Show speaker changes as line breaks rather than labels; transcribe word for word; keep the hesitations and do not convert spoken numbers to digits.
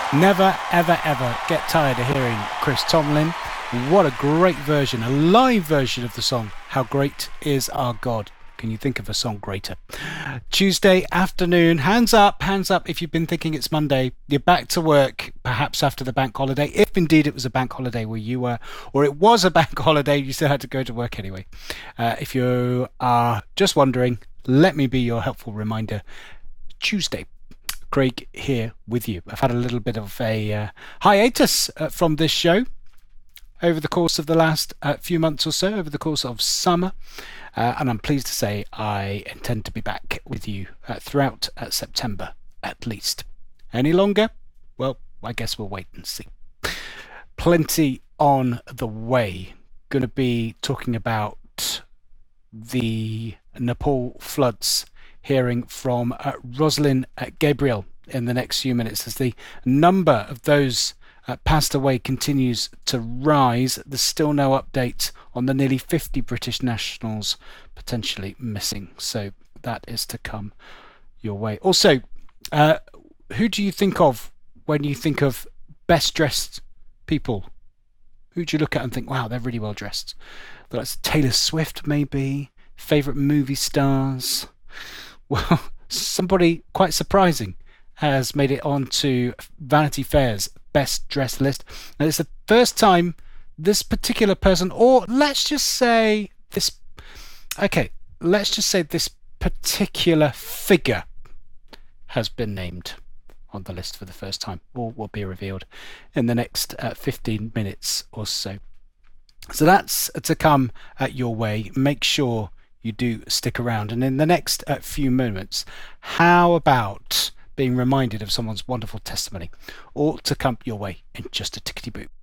Never, ever, ever get tired of hearing Chris Tomlin. What a great version, a live version of the song, How Great Is Our God. Can you think of a song greater? Tuesday afternoon, hands up, hands up if you've been thinking it's Monday. You're back to work, perhaps after the bank holiday, if indeed it was a bank holiday where you were, or it was a bank holiday, you still had to go to work anyway. Uh, if you are just wondering, let me be your helpful reminder. Tuesday. Craig here with you. I've had a little bit of a uh, hiatus uh, from this show over the course of the last uh, few months or so, over the course of summer. Uh, and I'm pleased to say I intend to be back with you uh, throughout uh, September at least. Any longer? Well, I guess we'll wait and see. Plenty on the way. Going to be talking about the Nepal floods, hearing from uh, Rosalind uh, Gabriel in the next few minutes as the number of those uh, passed away continues to rise. There's still no update on the nearly fifty British nationals potentially missing, so that is to come your way. Also, uh, who do you think of when you think of best dressed people? Who do you look at and think, wow, they're really well dressed? That's Taylor Swift, maybe. Favourite movie stars? Well, somebody quite surprising has made it onto Vanity Fair's best dressed list. And it's the first time this particular person, or let's just say this, okay, let's just say this particular figure has been named on the list for the first time, or will be revealed in the next uh, fifteen minutes or so. So that's to come at your way. Make sure you do stick around. And in the next uh, few moments, how about being reminded of someone's wonderful testimony? All to come your way in just a tickety boo.